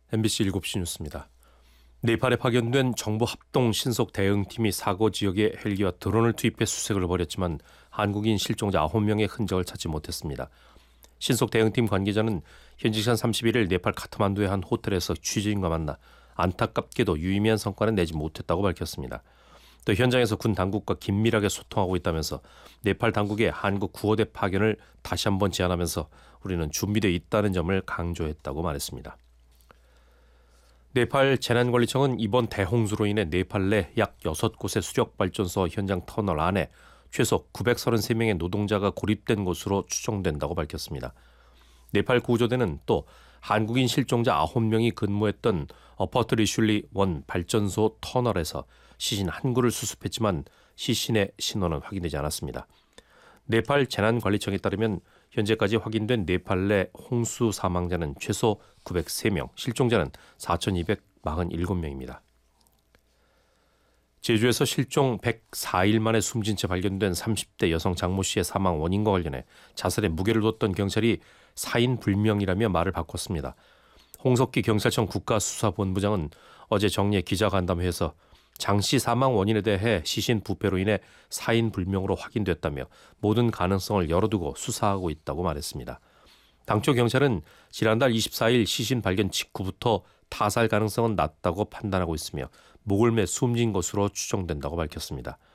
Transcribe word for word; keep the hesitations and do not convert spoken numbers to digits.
엠비씨 일곱 시 뉴스입니다. 네팔에 파견된 정부 합동 신속 대응팀이 사고 지역에 헬기와 드론을 투입해 수색을 벌였지만 한국인 실종자 아홉 명의 흔적을 찾지 못했습니다. 신속 대응팀 관계자는 현지 시간 삼십일 일 네팔 카트만두의 한 호텔에서 취재인과 만나 안타깝게도 유의미한 성과는 내지 못했다고 밝혔습니다. 또 현장에서 군 당국과 긴밀하게 소통하고 있다면서 네팔 당국의 한국 구호대 파견을 다시 한번 제안하면서 우리는 준비되어 있다는 점을 강조했다고 말했습니다. 네팔 재난관리청은 이번 대홍수로 인해 네팔 내 약 여섯 곳의 수력발전소 현장 터널 안에 최소 구백삼십삼 명의 노동자가 고립된 것으로 추정된다고 밝혔습니다. 네팔 구조대는 또 한국인 실종자 아홉 명이 근무했던 어퍼트 리슐리 원 발전소 터널에서 시신 한 구를 수습했지만 시신의 신원은 확인되지 않았습니다. 네팔 재난관리청에 따르면 현재까지 확인된 네팔 내 홍수 사망자는 최소 구백삼 명, 실종자는 사천이백사십칠 명입니다. 제주에서 실종 백사 일 만에 숨진 채 발견된 삼십 대 여성 장모 씨의 사망 원인과 관련해 자살에 무게를 뒀던 경찰이 사인 불명이라며 말을 바꿨습니다. 홍석기 경찰청 국가수사본부장은 어제 정례 기자간담회에서 장 씨 사망 원인에 대해 시신 부패로 인해 사인 불명으로 확인됐다며 모든 가능성을 열어두고 수사하고 있다고 말했습니다. 당초 경찰은 지난달 이십사 일 시신 발견 직후부터 타살 가능성은 낮다고 판단하고 있으며 목을 매 숨진 것으로 추정된다고 밝혔습니다.